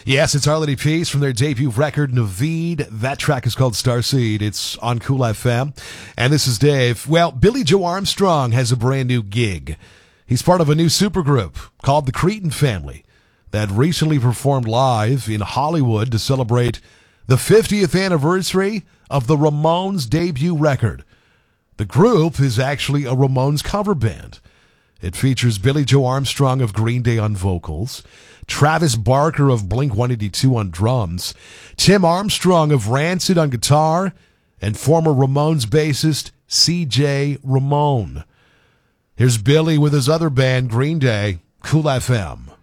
Yes, it's Harley Peace from their debut record, Naveed. That track is called Starseed. It's on Cool FM. And this is Dave. Well, Billy Joe Armstrong has a brand new gig. He's part of a new supergroup called the Cretin Family that recently performed live in Hollywood to celebrate the 50th anniversary of the Ramones' debut record. The group is actually a Ramones cover band. It features Billy Joe Armstrong of Green Day on vocals, Travis Barker of Blink-182 on drums, Tim Armstrong of Rancid on guitar, and former Ramones bassist C.J. Ramone. Here's Billy with his other band, Green Day, Cool FM.